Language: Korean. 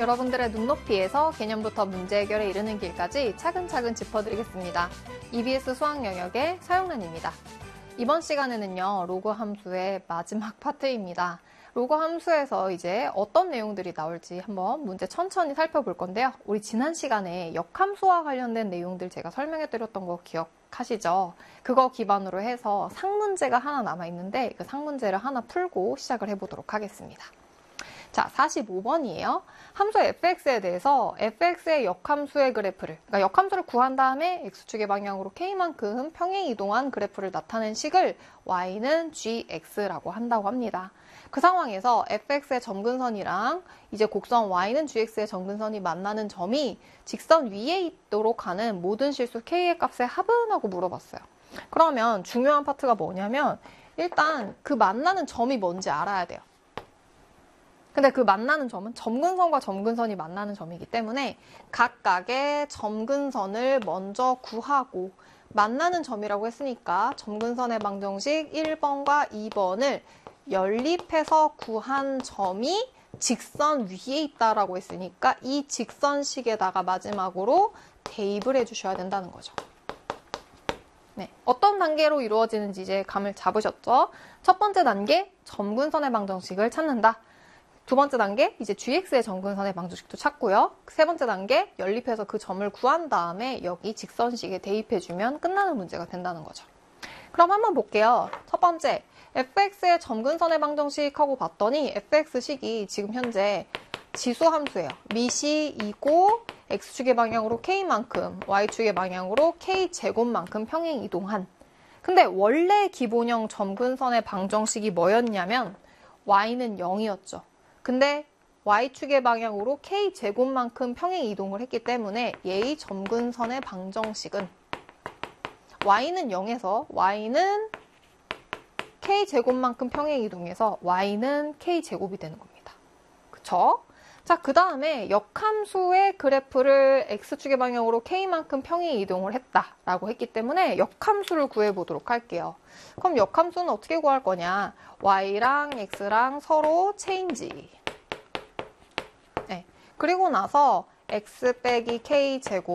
여러분들의 눈높이에서 개념부터 문제 해결에 이르는 길까지 차근차근 짚어드리겠습니다. EBS 수학 영역의 서영란입니다. 이번 시간에는요, 로그 함수의 마지막 파트입니다. 로그 함수에서 이제 어떤 내용들이 나올지 한번 문제 천천히 살펴볼 건데요. 우리 지난 시간에 역함수와 관련된 내용들 제가 설명해드렸던 거 기억하시죠? 그거 기반으로 해서 상문제가 하나 남아있는데 그 상문제를 하나 풀고 시작을 해보도록 하겠습니다. 자, 45번이에요. 함수 fx에 대해서 fx의 역함수의 그래프를, 그러니까 역함수를 구한 다음에 x축의 방향으로 k만큼 평행 이동한 그래프를 나타낸 식을 y는 gx라고 한다고 합니다. 그 상황에서 fx의 점근선이랑 이제 곡선 y는 gx의 점근선이 만나는 점이 직선 위에 있도록 하는 모든 실수 k의 값의 합은? 하고 물어봤어요. 그러면 중요한 파트가 뭐냐면 일단 그 만나는 점이 뭔지 알아야 돼요. 근데 그 만나는 점은 점근선과 점근선이 만나는 점이기 때문에 각각의 점근선을 먼저 구하고 만나는 점이라고 했으니까 점근선의 방정식 1번과 2번을 연립해서 구한 점이 직선 위에 있다라고 했으니까 이 직선식에다가 마지막으로 대입을 해주셔야 된다는 거죠. 네, 어떤 단계로 이루어지는지 이제 감을 잡으셨죠? 첫 번째 단계, 점근선의 방정식을 찾는다. 두 번째 단계, 이제 gx의 점근선의 방정식도 찾고요. 세 번째 단계, 연립해서 그 점을 구한 다음에 여기 직선식에 대입해주면 끝나는 문제가 된다는 거죠. 그럼 한번 볼게요. 첫 번째, fx의 점근선의 방정식 하고 봤더니 fx식이 지금 현재 지수함수예요. 미시이고 x축의 방향으로 k만큼, y축의 방향으로 k제곱만큼 평행 이동한. 근데 원래 기본형 점근선의 방정식이 뭐였냐면 y는 0이었죠. 근데 y축의 방향으로 k제곱만큼 평행 이동을 했기 때문에 얘의 점근선의 방정식은 y는 0에서 y는 k제곱만큼 평행 이동해서 y는 k제곱이 되는 겁니다. 그쵸? 자, 그 다음에 역함수의 그래프를 x축의 방향으로 k만큼 평행 이동을 했다라고 했기 때문에 역함수를 구해보도록 할게요. 그럼 역함수는 어떻게 구할 거냐? y랑 x랑 서로 체인지. 네. 그리고 나서 x 빼기 k제곱